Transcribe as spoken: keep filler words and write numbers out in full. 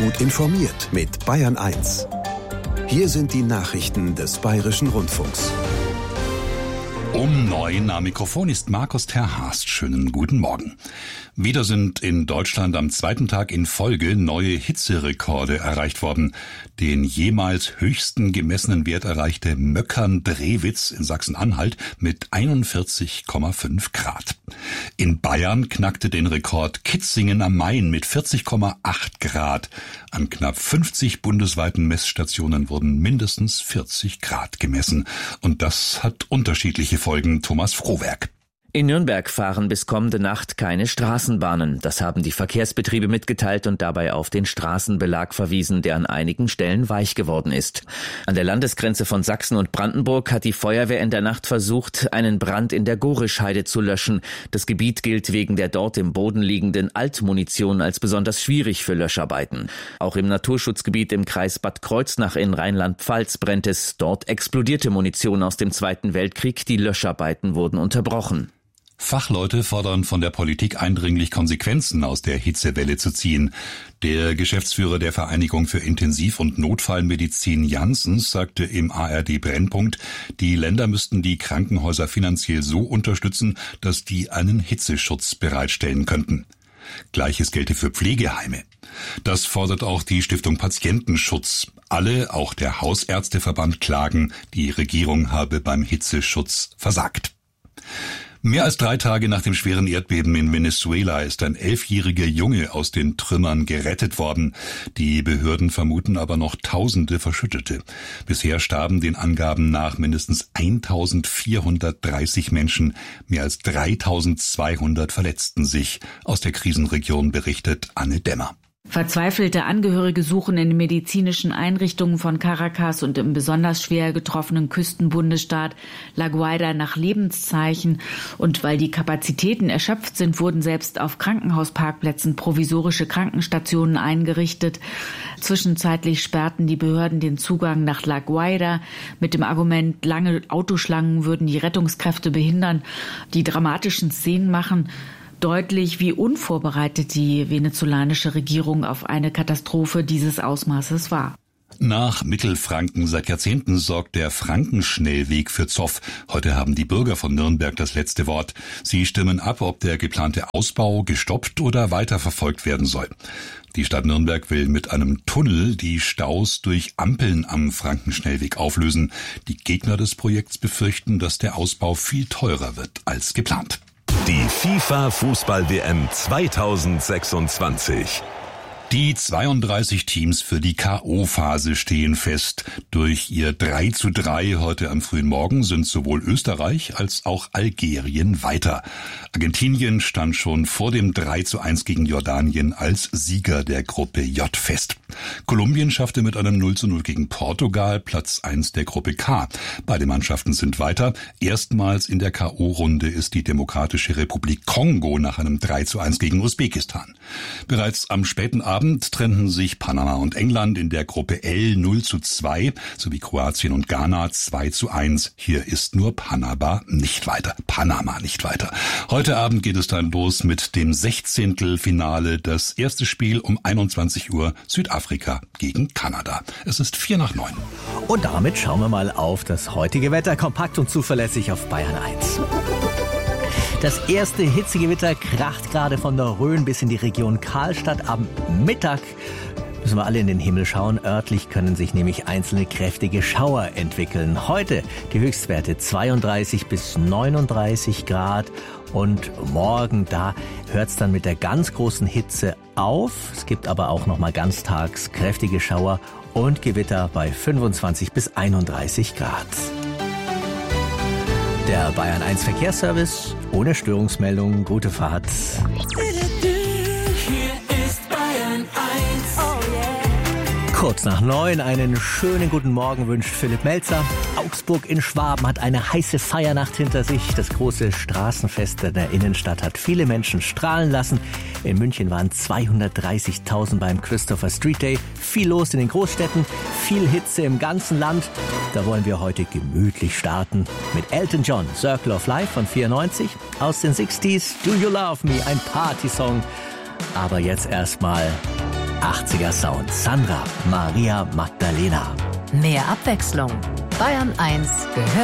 Gut informiert mit Bayern eins. Hier sind die Nachrichten des Bayerischen Rundfunks. Um neun am Mikrofon ist Markus Terhast. Schönen guten Morgen. Wieder sind in Deutschland am zweiten Tag in Folge neue Hitzerekorde erreicht worden. Den jemals höchsten gemessenen Wert erreichte Möckern-Drewitz in Sachsen-Anhalt mit einundvierzig Komma fünf Grad. In Bayern knackte den Rekord Kitzingen am Main mit vierzig Komma acht Grad. An knapp fünfzig bundesweiten Messstationen wurden mindestens vierzig Grad gemessen. Und das hat unterschiedliche Folgen. Thomas Frohwerk. In Nürnberg fahren bis kommende Nacht keine Straßenbahnen. Das haben die Verkehrsbetriebe mitgeteilt und dabei auf den Straßenbelag verwiesen, der an einigen Stellen weich geworden ist. An der Landesgrenze von Sachsen und Brandenburg hat die Feuerwehr in der Nacht versucht, einen Brand in der Gorischheide zu löschen. Das Gebiet gilt wegen der dort im Boden liegenden Altmunition als besonders schwierig für Löscharbeiten. Auch im Naturschutzgebiet im Kreis Bad Kreuznach in Rheinland-Pfalz brennt es. Dort explodierte Munition aus dem Zweiten Weltkrieg. Die Löscharbeiten wurden unterbrochen. Fachleute fordern von der Politik eindringlich, Konsequenzen aus der Hitzewelle zu ziehen. Der Geschäftsführer der Vereinigung für Intensiv- und Notfallmedizin Janssens sagte im A R D Brennpunkt, die Länder müssten die Krankenhäuser finanziell so unterstützen, dass die einen Hitzeschutz bereitstellen könnten. Gleiches gelte für Pflegeheime. Das fordert auch die Stiftung Patientenschutz. Alle, auch der Hausärzteverband, klagen, die Regierung habe beim Hitzeschutz versagt. Mehr als drei Tage nach dem schweren Erdbeben in Venezuela ist ein elfjähriger Junge aus den Trümmern gerettet worden. Die Behörden vermuten aber noch Tausende Verschüttete. Bisher starben den Angaben nach mindestens eintausendvierhundertdreißig Menschen. Mehr als dreitausendzweihundert verletzten sich. Aus der Krisenregion berichtet Anne Dämmer. Verzweifelte Angehörige suchen in medizinischen Einrichtungen von Caracas und im besonders schwer getroffenen Küstenbundesstaat La Guaira nach Lebenszeichen. Und weil die Kapazitäten erschöpft sind, wurden selbst auf Krankenhausparkplätzen provisorische Krankenstationen eingerichtet. Zwischenzeitlich sperrten die Behörden den Zugang nach La Guaira mit dem Argument, lange Autoschlangen würden die Rettungskräfte behindern. Die dramatischen Szenen machen deutlich, wie unvorbereitet die venezolanische Regierung auf eine Katastrophe dieses Ausmaßes war. Nach Mittelfranken seit Jahrzehnten sorgt der Frankenschnellweg für Zoff. Heute haben die Bürger von Nürnberg das letzte Wort. Sie stimmen ab, ob der geplante Ausbau gestoppt oder weiterverfolgt werden soll. Die Stadt Nürnberg will mit einem Tunnel die Staus durch Ampeln am Frankenschnellweg auflösen. Die Gegner des Projekts befürchten, dass der Ausbau viel teurer wird als geplant. Die FIFA-Fußball-W M zweitausendsechsundzwanzig. Die zweiunddreißig Teams für die K O-Phase stehen fest. Durch ihr drei zu drei heute am frühen Morgen sind sowohl Österreich als auch Algerien weiter. Argentinien stand schon vor dem drei zu eins gegen Jordanien als Sieger der Gruppe J fest. Kolumbien schaffte mit einem null zu null gegen Portugal Platz eins der Gruppe K. Beide Mannschaften sind weiter. Erstmals in der K O-Runde ist die Demokratische Republik Kongo nach einem drei zu eins gegen Usbekistan. Bereits am späten Abend trennten sich Panama und England in der Gruppe L null zu zwei sowie Kroatien und Ghana zwei zu eins. Hier ist nur Panama nicht weiter. Panama nicht weiter. Heute Abend geht es dann los mit dem Sechzehntelfinale. Das erste Spiel um einundzwanzig Uhr Südafrika gegen Kanada. Es ist vier nach neun. Und damit schauen wir mal auf das heutige Wetter. Kompakt und zuverlässig auf Bayern eins. Das erste Hitzegewitter kracht gerade von der Rhön bis in die Region Karlstadt. Am Mittag müssen wir alle in den Himmel schauen. Örtlich können sich nämlich einzelne kräftige Schauer entwickeln. Heute die Höchstwerte zweiunddreißig bis neununddreißig Grad. Und morgen, da hört es dann mit der ganz großen Hitze auf. Es gibt aber auch noch mal ganztags kräftige Schauer und Gewitter bei fünfundzwanzig bis einunddreißig Grad. Der Bayern eins Verkehrsservice ohne Störungsmeldung. Gute Fahrt. Kurz nach neun, einen schönen guten Morgen wünscht Philipp Melzer. Augsburg in Schwaben hat eine heiße Feiernacht hinter sich. Das große Straßenfest in der Innenstadt hat viele Menschen strahlen lassen. In München waren zweihundertdreißigtausend beim Christopher Street Day. Viel los in den Großstädten, viel Hitze im ganzen Land. Da wollen wir heute gemütlich starten mit Elton John, Circle of Life von vierundneunzig. Aus den sechziger, Do You Love Me, ein Partysong. Aber jetzt erstmal achtziger Sound. Sandra Maria Magdalena. Mehr Abwechslung. Bayern eins gehört